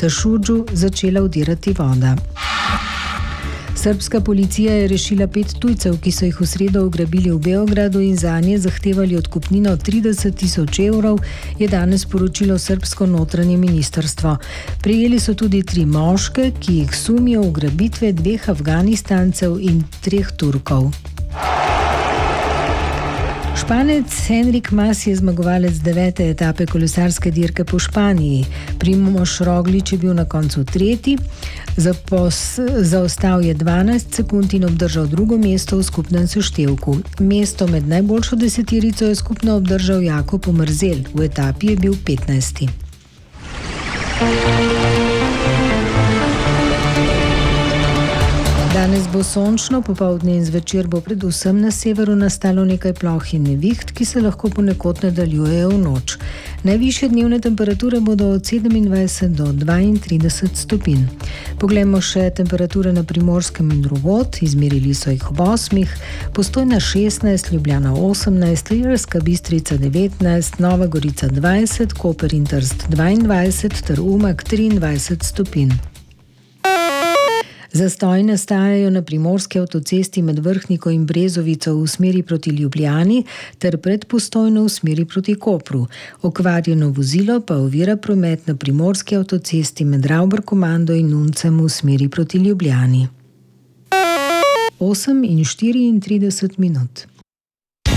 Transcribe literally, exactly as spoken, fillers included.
Tašudžu začela vdirati voda. Srbska policija je rešila pet tujcev, ki so jih v sredo ugrabili v Beogradu in zanje zahtevali odkupnino trideset tisoč evrov, je danes poročilo srbsko notranje ministrstvo. Prijeli so tudi tri moške, ki jih sumijo ugrabitve dveh Afganistancev in treh Turkov. Španec Enric Mas je zmagovalec devete etape kolesarske dirke po Španiji. Primož Roglič je bil na koncu tretji, zaostal je dvanajst sekund in obdržal drugo mesto v skupnem seštevku. Mesto med najboljšo deseterico je skupno obdržal Jakob Omerzel, v etapi je bil petnajsti. Danes bo sončno, popoldne in zvečer bo predvsem na severu nastalo nekaj ploh in neviht, ki se lahko ponekod nadaljujejo v noč. Najvišje dnevne temperature bodo od sedemindvajset do dvaintrideset stopinj. Poglejmo še temperature na Primorskem in drugod, izmerili so jih ob osmih, Postojna šestnajst, Ljubljana osemnajst, Ilirska Bistrica devetnajst, Nova Gorica dvajset, Koper in Trst dvaindvajset ter Umag triindvajset stopinj. Zastoji nastajajo na primorski avtocesti med Vrhniko in Brezovico v smeri proti Ljubljani ter pred Postojno v smeri proti Kopru. Okvarjeno vozilo pa ovira promet na primorski avtocesti med Ravbar-Komando in Nuncem v smeri proti Ljubljani. osem in štiriintrideset minut.